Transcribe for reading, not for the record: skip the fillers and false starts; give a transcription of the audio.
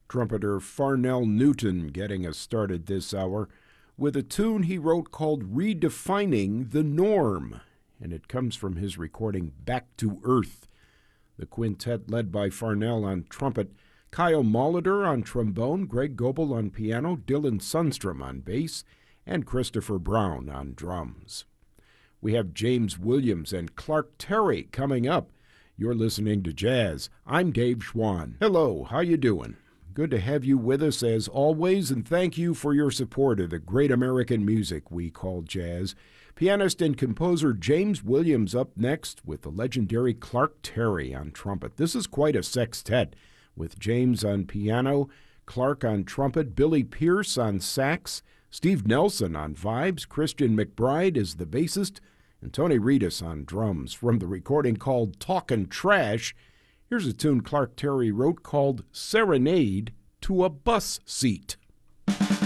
Trumpeter Farnell Newton getting us started this hour with a tune he wrote called Redefining the Norm, and it comes from his recording Back to Earth. The quintet led by Farnell on trumpet, Kyle Molitor on trombone, Greg Goebel on piano, Dylan Sundstrom on bass, and Christopher Brown on drums. We have James Williams and Clark Terry coming up. You're listening to Jazz. I'm Dave Schwann. Hello, how you doing? Good to have you with us as always, and thank you for your support of the great American music we call jazz. Pianist and composer James Williams up next with the legendary Clark Terry on trumpet. This is quite a sextet with James on piano, Clark on trumpet, Billy Pierce on sax, Steve Nelson on vibes, Christian McBride is the bassist, and Tony Reedus on drums. From the recording called Talkin' Trash, here's a tune Clark Terry wrote called Serenade to a Bus Seat.